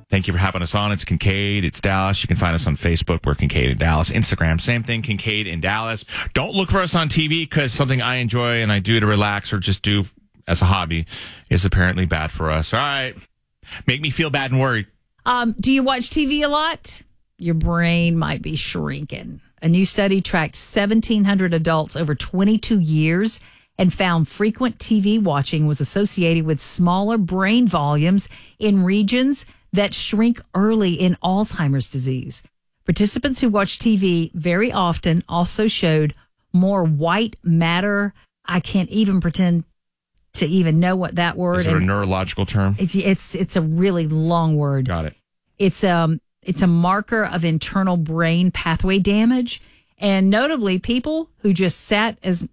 Thank you for having us on. It's Kincaid. It's Dallas. You can find us on Facebook. We're Kincaid in Dallas. Instagram, same thing, Kincaid in Dallas. Don't look for us on TV because something I enjoy and I do to relax or just do as a hobby is apparently bad for us. All right. Make me feel bad and worried. Do you watch TV a lot? Your brain might be shrinking. A new study tracked 1,700 adults over 22 years and found frequent TV watching was associated with smaller brain volumes in regions that shrink early in Alzheimer's disease. Participants who watch TV very often also showed more white matter. I can't even pretend to even know what that word is. Is it a neurological term? It's a really long word. Got it. It's a marker of internal brain pathway damage, and notably, people who just sat as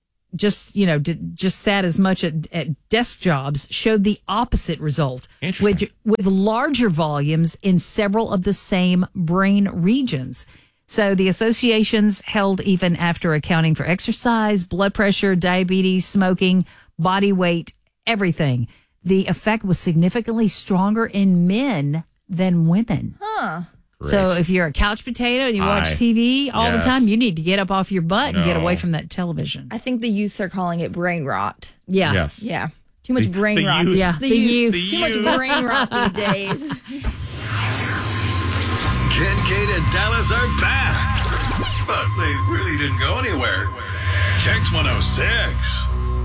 much at desk jobs showed the opposite result, with larger volumes in several of the same brain regions. So the associations held even after accounting for exercise, blood pressure, diabetes, smoking, body weight, everything. The effect was significantly stronger in men than women. Huh. Great. So if you're a couch potato and you watch TV all the time, you need to get up off your butt and get away from that television. I think the youths are calling it brain rot. Yeah. Yes. Yeah. Too much brain rot. Youth. Yeah. The youth. Too much brain rot these days. Kincaid and Dallas are back. But they really didn't go anywhere. Kex 106.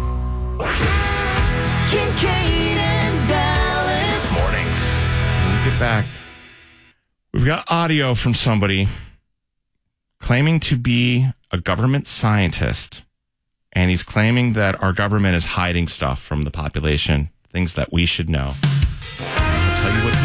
Kincaid and Dallas. Mornings. When we get back, we've got audio from somebody claiming to be a government scientist, and he's claiming that our government is hiding stuff from the population, things that we should know. I'll tell you what